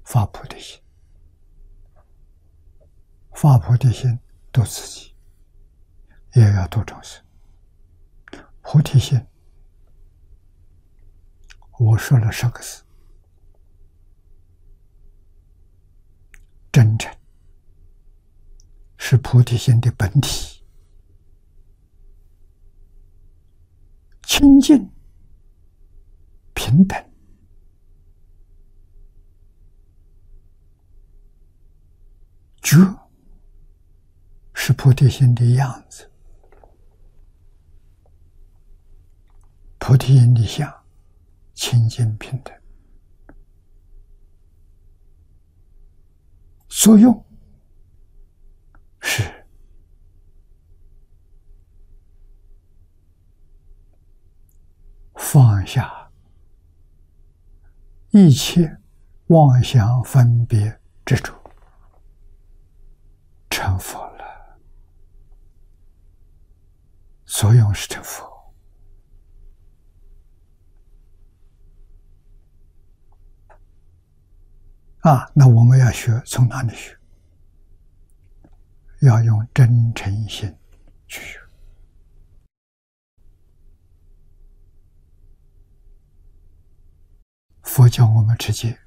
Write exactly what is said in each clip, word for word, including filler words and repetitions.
发菩提心，发菩提心度自己，也要度众生。菩提心，我说了十个字：真诚，是菩提心的本体；清净、平等，觉是菩提心的样子。菩提心的相，清净平等。作用是放下一切妄想分别执着，成佛了。作用是成佛。啊，那我们要学，从哪里学？要用真诚心去学。佛教我们持戒，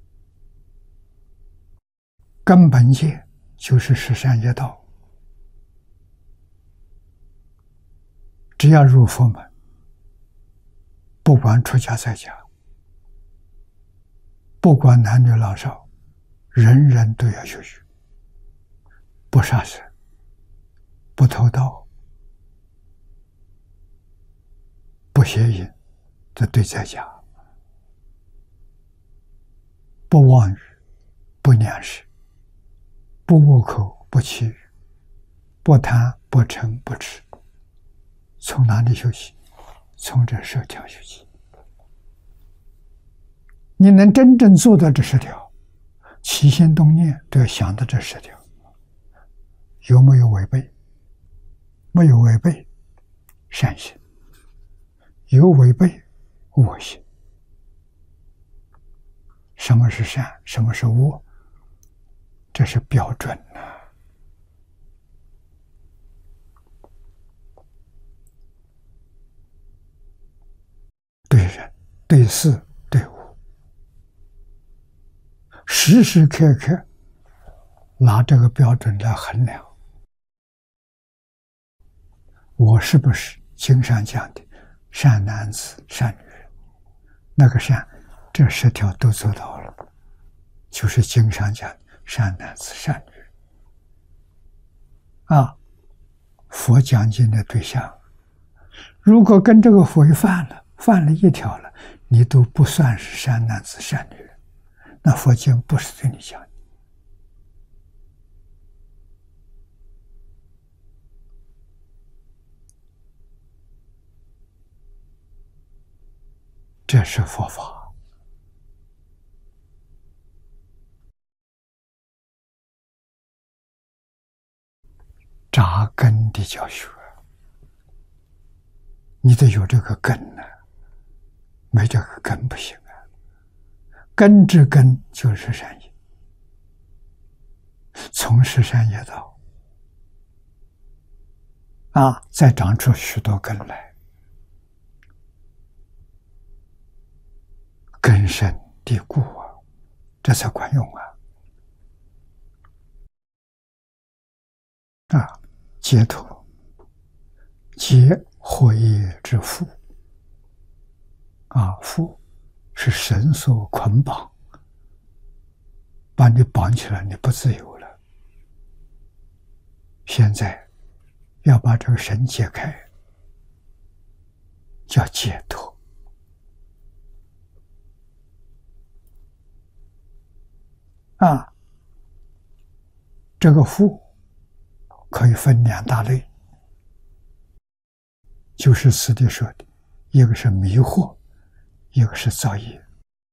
根本戒就是十善业道。只要入佛门，不管出家在家，不管男女老少，人人都要修学。不杀生，不偷盗，不邪淫，这对在家；不妄语，不两舌，不恶口，不绮语，不贪，不嗔，不痴。从哪里修习？从这十条修习。你能真正做到这十条，起心动念都要想到这十条，有没有违背？没有违背，善行；有违背，恶行。什么是善？什么是恶？这是标准呐、啊。对人、对事、对物，时时刻刻拿这个标准来衡量，我是不是经上讲的善男子、善女人？那个善，这十条都做到了，就是经上讲的善男子、善女人。啊，佛讲经的对象，如果跟这个违反了，犯了一条了，你都不算是善男子、善女人，那佛经不是对你讲的。这是佛法。扎根的教学，你得有这个根呢、啊，没这个根不行啊。根之根就是善业，从十善业道啊，再长出许多根来，根深蒂固啊，这才管用啊！啊，解脱，解惑业之缚啊，缚是绳索捆绑，把你绑起来，你不自由了。现在要把这个绳解开，叫解脱。啊，这个缚可以分两大类，就是此地说的，一个是迷惑，一个是造业。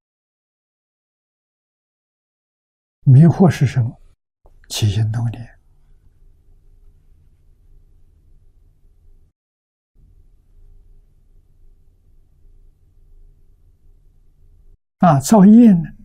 迷惑是什么？起心动念。啊，造业呢，